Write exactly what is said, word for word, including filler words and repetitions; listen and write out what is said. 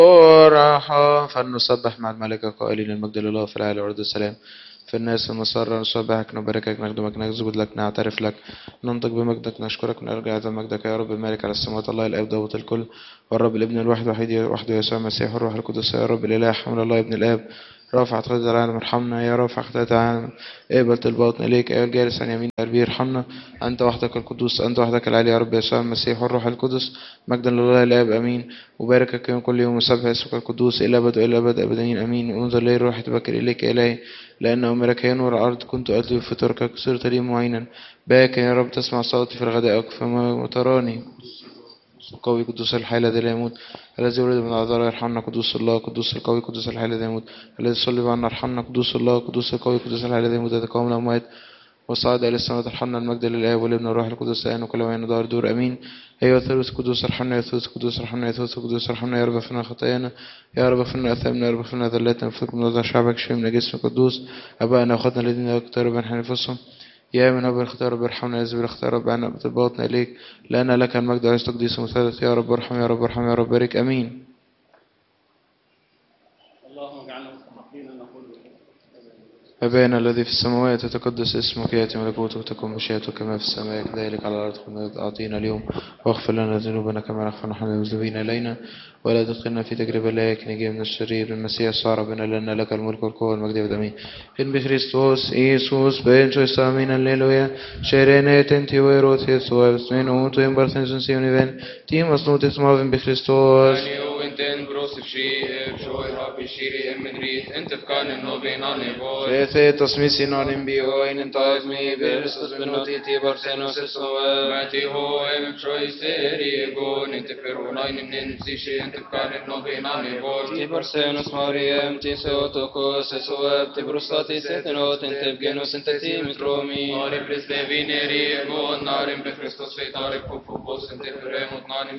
راحة فلنسبح مع الملائكة قائلين المجد لله في العالي والأرض السلام. في الناس المسرة نسبحك نباركك نخدمك نسجد لك نعترف لك ننطق بمجدك نشكرك نرجع إلى مجدك يا رب المالك على السماوات الله الآب ضابط الكل والرب الابن الواحد وحيد وحده يسوع المسيح والروح القدس يا رب الإله حمل الله ابن الآب رافع خطايا العالم ارحمنا يا رافع خطايا العالم اقبل الباطن إليك أيها الجالس عن يمين قلبي ارحمنا أنت وحدك القدوس أنت وحدك العلي يا رب يسوع المسيح والروح القدس مجدا لله الآب أمين وباركك يوم كل يوم وسبح اسمك القدوس إلى أبد وإلى أبد أبدين أمين وانظر لي روح تبكر إليك إلهي لأن أمرك ينور الأرض كنت أتلو في تركك صرت لي معينا باك يا رب تسمع صوتي في الغداء فما تراني القوي قدوس الحي الذي لا يموت الذي ولد من العذراء يرحمنا قدوس الله قدوس القوي قدوس الحي الذي لا يموت الذي صلب عنا يرحمنا قدوس الله قدوس القوي قدوس الحي الذي يموت يتقوم الأموات وصعد إلى السماء ارحمنا المجد للآب والابن والروح القدس الآن وكل ما ينظر دور أمين أيها الثالوث القدوس ارحمنا يا ثالوث القدوس ارحمنا يا ثالوث القدوس ارحمنا يا رب اغفر خطايانا يا رب اغفر لنا آثامنا يا رب اغفر لنا ذلاتنا وفك من وضع شعبك شفي من جسم القدوس أبائنا وأخواتنا الذين يقتربوا من حنفسهم يا من أبي الختار رب ارحمنا يا زبير الختار رب عنا بطلباتنا إليك لأن لك المجد والعز تقديس ومثالث يا رب ارحم يا رب ارحم يا رب بارك أمين. اللهم اجعلنا مستحقين أن نقول أبانا الذي في السماوات يتقدس اسمك يأتي ملكوتك تكن مشيئتك كما في السماء كذلك على الأرض أعطينا اليوم واغفر لنا ذنوبنا كما نغفر نحن المذنبين إلينا ولا تدخلنا في تجربة لكن نجي من الشرير المسيح يسوع ربنا لأن لك الملك والقوة والمجد والأمين إن بخريستوس إيسوس بين شو استامين الليلويا شيرينة تنتي ويروت يسوع بسمين أوتو يمبرسن سنسيوني بين تيم أصنوت اسمه بخريستوس انت بروسف شيء شوي هابي شيري من ريت انت بكان النوبين اني بول ريثي تصميسي نارين بيو وين انتاز مي بيرسس بنوتي تي بارسينوس السوا ماتي هو ام شوي سيري بون انت فروناين ننسي شيء انت بكان النوبين اني بول تي بارسينوس ماريام تي سوتوكوس سوا تي بروستاتي سيتنوت انت بجنوس انت تي مترومي ناري بريس ديفينيري بون نارين بخريستوس في تاريخ فوفوس انت فريموت نارين